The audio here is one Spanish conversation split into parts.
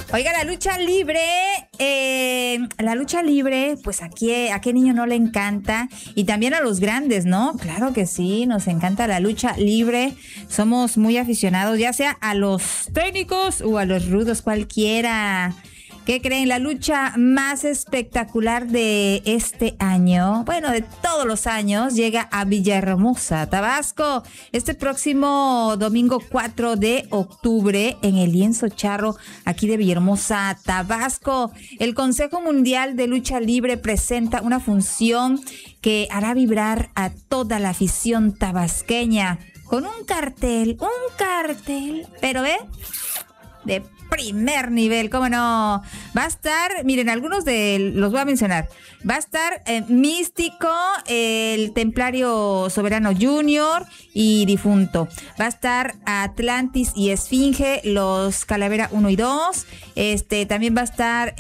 Oiga, la lucha libre, pues aquí, ¿a qué niño no le encanta? Y también a los grandes, ¿no? Claro que sí, nos encanta la lucha libre. Somos muy aficionados, ya sea a los técnicos o a los rudos, cualquiera. ¿Qué creen? La lucha más espectacular de este año, bueno, de todos los años, llega a Villahermosa, Tabasco, este próximo domingo 4 de octubre en el Lienzo Charro, aquí de Villahermosa, Tabasco. El Consejo Mundial de Lucha Libre presenta una función que hará vibrar a toda la afición tabasqueña con un cartel, pero de primer nivel, ¿cómo no? Va a estar, miren, los voy a mencionar. Va a estar Místico, el Templario Soberano Junior y Difunto. Va a estar Atlantis y Esfinge, los Calavera 1 y 2. También va a estar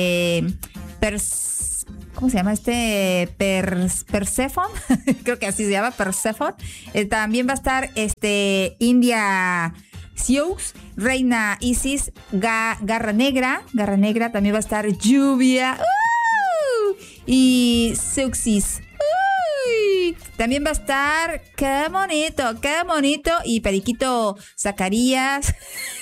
¿cómo se llama Persephone? Creo que así se llama, Persephone. También va a estar India Sioux, Reina Isis, Garra Negra, también va a estar Lluvia, y Suxis. También va a estar, qué bonito, y Periquito Zacarías.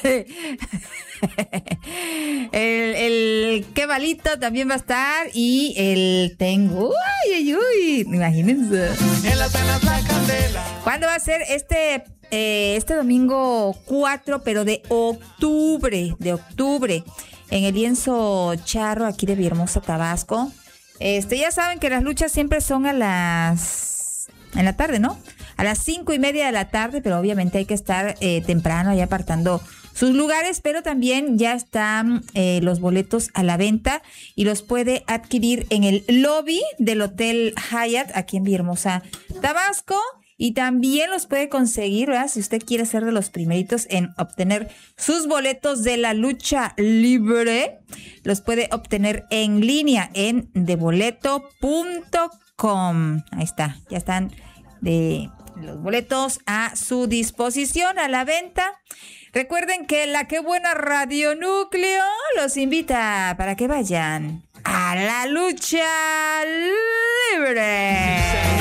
el qué malito también va a estar, y el tengo, imagínense. ¿Cuándo va a ser este domingo 4, pero de octubre, en el Lienzo Charro, aquí de Villahermosa, Tabasco? Ya saben que las luchas siempre son en la tarde, ¿no? A las 5:30 de la tarde, pero obviamente hay que estar temprano ahí apartando sus lugares, pero también ya están los boletos a la venta y los puede adquirir en el lobby del Hotel Hyatt, aquí en Villahermosa, Tabasco. Y también los puede conseguir, ¿verdad? Si usted quiere ser de los primeritos en obtener sus boletos de la lucha libre, los puede obtener en línea en deboleto.com. Ahí está, ya están los boletos a su disposición, a la venta. Recuerden que la Qué Buena Radio Núcleo los invita para que vayan a la lucha libre.